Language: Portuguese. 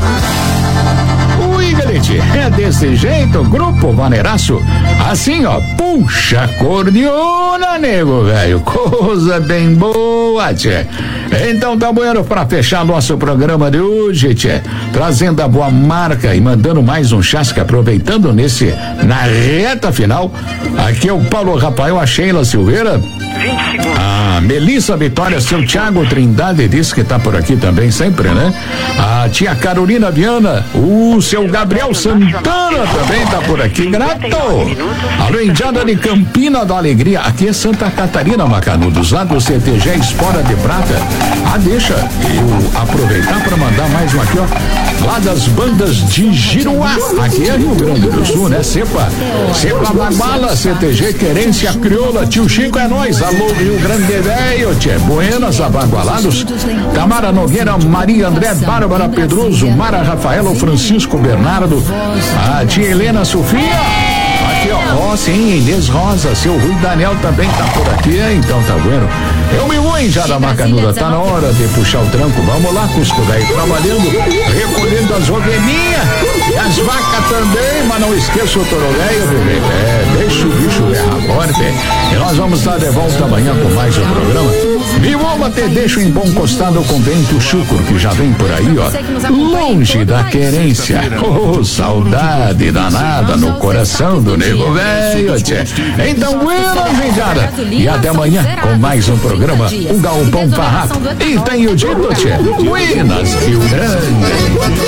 Ui, galete, é desse jeito, Grupo Vaneiraço, assim ó, puxa cordiona, nego, velho, coisa bem boa, tchê. Então tá bueno pra fechar nosso programa de hoje, tchê, trazendo a boa marca e mandando mais um chasque, aproveitando na reta final, aqui é o Paulo Rafael, a Sheila Silveira, 20 segundos. A Melissa Vitória, seu Thiago Trindade disse que tá por aqui também sempre, né? A tia Carolina Viana, o seu Gabriel Santana também tá por aqui, grato. A Luiziana de Campina da Alegria, aqui é Santa Catarina, Macanudos, lá do CTG Espora de Prata. Deixa eu aproveitar para mandar mais um aqui, ó, lá das bandas de Giruá, aqui é Rio Grande do Sul, né? Cepa Baguala, CTG Querência Crioula, tio Chico é nóis, alô Rio Grande Velho, tchê, Buenas, Abagualados, Tamara Nogueira, Maria André, Bárbara Pedroso, Mara Rafaela, Francisco Bernardo, a tia Helena Sofia. Aqui, ó, sim, Inês Rosa, seu Rui Daniel também tá por aqui, então tá vendo? Eu me vou em já da Macanuda, tá na hora de puxar o tranco, vamos lá, Cusco Velho, trabalhando, recolhendo as ovelhinhas e as vacas também, mas não esqueça o toro velho, bebê, deixa o bicho berrar forte, e nós vamos estar de volta amanhã com mais um programa. Me vou até deixo em bom costado com Bento Chucro, que já vem por aí, ó, longe da querência, saudade danada no coração do nego velho, tchê. Então, buenas, genjada, e até amanhã com mais um programa, o Galpão Farrapo, e tenho dito, tchê, buenas, Rio Grande.